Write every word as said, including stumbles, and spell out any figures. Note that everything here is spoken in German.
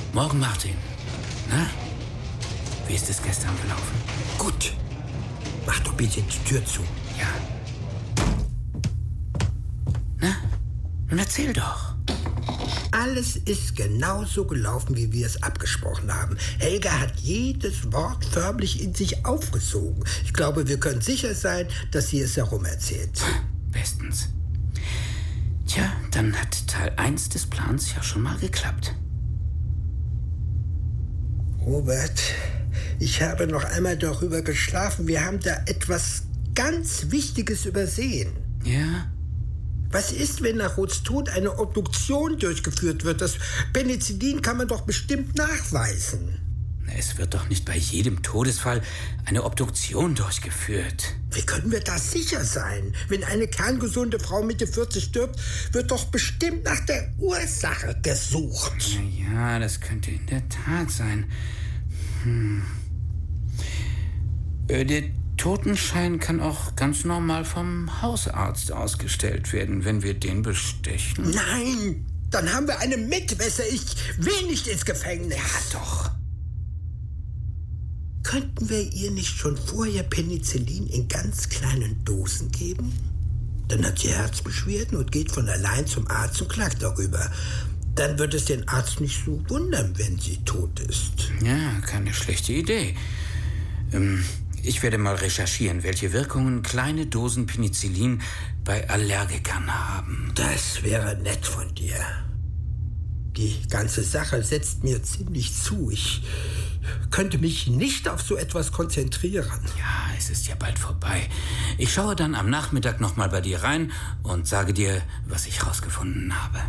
Morgen, Martin. Na? Wie ist es gestern gelaufen? Gut. Mach doch bitte die Tür zu. Ja. Na? Nun erzähl doch. Alles ist genauso gelaufen, wie wir es abgesprochen haben. Helga hat jedes Wort förmlich in sich aufgesogen. Ich glaube, wir können sicher sein, dass sie es herum erzählt. Bestens. Tja, dann hat Teil eins des Plans ja schon mal geklappt. Robert, ich habe noch einmal darüber geschlafen. Wir haben da etwas ganz Wichtiges übersehen. Ja? Was ist, wenn nach Ruths Tod eine Obduktion durchgeführt wird? Das Penicillin kann man doch bestimmt nachweisen. Es wird doch nicht bei jedem Todesfall eine Obduktion durchgeführt. Wie können wir da sicher sein? Wenn eine kerngesunde Frau Mitte vierzig stirbt, wird doch bestimmt nach der Ursache gesucht. Na ja, das könnte in der Tat sein. Hm. Äh, der Totenschein kann auch ganz normal vom Hausarzt ausgestellt werden, wenn wir den bestechen. Nein, dann haben wir eine Mitwisser. Ich will nicht ins Gefängnis. Ja, doch. Könnten wir ihr nicht schon vorher Penicillin in ganz kleinen Dosen geben? Dann hat sie Herzbeschwerden und geht von allein zum Arzt und klagt darüber. Dann wird es den Arzt nicht so wundern, wenn sie tot ist. Ja, keine schlechte Idee. Ähm, ich werde mal recherchieren, welche Wirkungen kleine Dosen Penicillin bei Allergikern haben. Das wäre nett von dir. Die ganze Sache setzt mir ziemlich zu. Ich könnte mich nicht auf so etwas konzentrieren. Ja, es ist ja bald vorbei. Ich schaue dann am Nachmittag noch mal bei dir rein und sage dir, was ich rausgefunden habe.